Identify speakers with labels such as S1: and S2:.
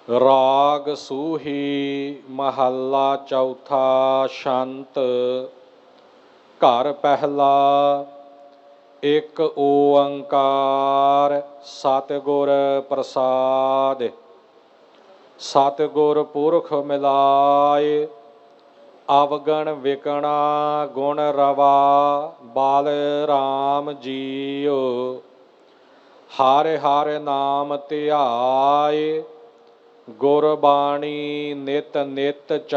S1: ਰਾਗ ਸੂਹੀ ਮਹੱਲਾ ਚੌਥਾ। ਛੰਤ। ਘਰ ਪਹਿਲਾ। ਇੱਕ ਓੰਕਾਰ ਸਤਿਗੁਰ ਪ੍ਰਸਾਦਿ। ਸਤਿਗੁਰ ਪੁਰਖ ਮਿਲਾਇ ਅਵਗਣ ਵਿਕਣਾ ਗੁਣ ਰਵਾ ਬਲ ਰਾਮ ਜੀਉ। ਹਰਿ ਹਰਿ ਨਾਮ ਧਿਆਇ ਗੁਰਬਾਣੀ ਨਿਤ ਨਿਤ